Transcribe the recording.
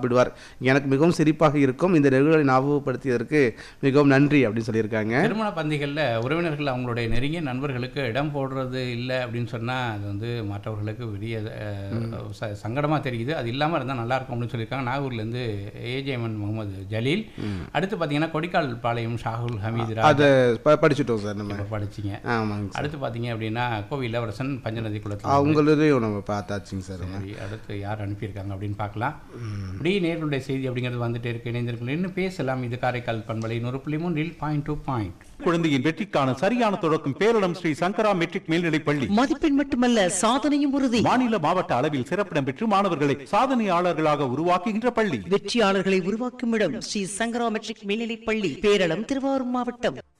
சாப்பிடுவார். எனக்கு மிகவும் சிரிப்பாக இருக்கும். இந்த நிகழ்வுகளை ஞாபகப்படுத்தியதற்கு மிகவும் நன்றி அப்படின்னு சொல்லியிருக்காங்க. திருமண பந்திகளில் உறவினர்கள் அவங்களுடைய நெருங்கிய நண்பர்களுக்கு இடம் போடுறது இல்லை அப்படின்னு சொன்னால் அது வந்து மற்றவர்களுக்கு பெரிய சங்கடமாக தெரியுது. அது இல்லாமல் இருந்தால் நல்லாயிருக்கும் அப்படின்னு சொல்லியிருக்காங்க. நாகூர்லேருந்து ஏஜேமன் முகமது ஜலீல். அடுத்து பார்த்தீங்கன்னா கொடிக்கால் பாளையம் ஷாகுல் ஹமீது அதை படிச்சுட்டோம் சார், நம்ம படிச்சிங்க. ஆமாங்க. அடுத்து பார்த்தீங்க அப்படின்னா கோவை இளவரசன் பஞ்சநதி குளத்தில் அவங்களையும் நம்ம பார்த்தாச்சுங்க சார். அடுத்து யார் அனுப்பியிருக்காங்க அப்படின்னு பார்க்கலாம். இப்படி நேர்களுடைய செய்தி அப்படிங்கிறது வந்துட்டே இருக்கு. இணைந்திருக்கணும், இன்னும் பேசலாம். இது காரைக்கால் பண்பலை 100.3 பாயிண்ட் டு பாயிண்ட். குழந்தையின் வெற்றிக்கான சரியான தொடக்கம் பேரிடம் ஸ்ரீ சங்கரா மெட்ரிக் மேல்நிலைப் பள்ளி. மதிப்பெண் மட்டுமல்ல, சாதனையும் உறுதி. மாநில மாவட்ட அளவில் சிறப்பிடம் பெற்று மாணவர்களை சாதனையாளர்களாக உருவாக்குகின்ற பள்ளி. வெற்றியாளர்களை உருவாக்கும் இடம் ஸ்ரீ சங்கரா மெட்ரிக் மேல்நிலைப் பள்ளி, பேரளம், திருவாரூர் மாவட்டம்.